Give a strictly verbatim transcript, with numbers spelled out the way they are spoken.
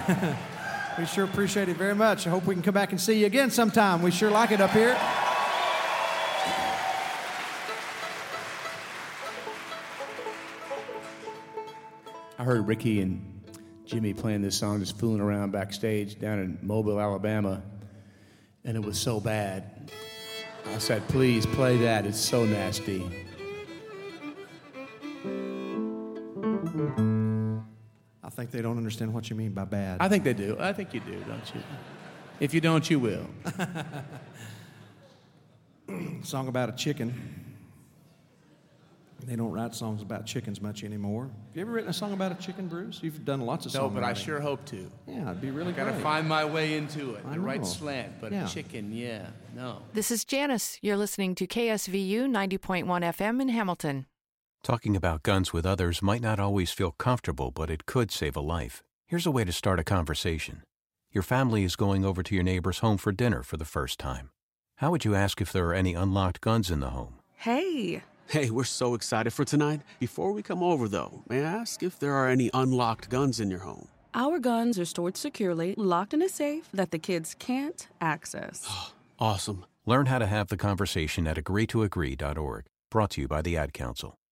We sure appreciate it very much. I hope we can come back and see you again sometime. We sure like it up here. I heard Ricky and Jimmy playing this song, just fooling around backstage down in Mobile, Alabama, and it was so bad. I said, please play that. It's so nasty. I think they don't understand what you mean by bad. I think they do. I think you do, don't you? If you don't, you will. Song about a chicken. They don't write songs about chickens much anymore. Have you ever written a song about a chicken, Bruce? You've done lots of No, songs. but I sure hope to. Yeah, it'd be really Got to great. find my way into it, I the right know. slant. But Yeah. chicken, yeah, no. This is Janice. You're listening to K S V U ninety point one F M in Hamilton. Talking about guns with others might not always feel comfortable, but it could save a life. Here's a way to start a conversation. Your family is going over to your neighbor's home for dinner for the first time. How would you ask if there are any unlocked guns in the home? Hey. Hey, we're so excited for tonight. Before we come over, though, may I ask if there are any unlocked guns in your home? Our guns are stored securely, locked in a safe that the kids can't access. Awesome. Learn how to have the conversation at agree to agree dot org. Brought to you by the Ad Council.